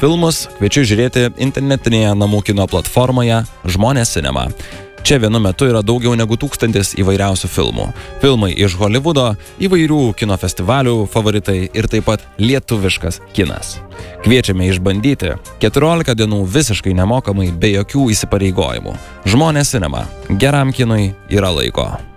filmus kviečiu žiūrėti internetinėje namų kino platformoje Žmonės Cinema. Čia vienu metu yra daugiau negu 1000 įvairiausių filmų. Filmai iš Holivudo, įvairių kino festivalių favoritai ir taip pat lietuviškas kinas. Kviečiame išbandyti 14 dienų visiškai nemokamai be jokių įsipareigojimų. Žmonės Cinema. Geram kinui yra laiko.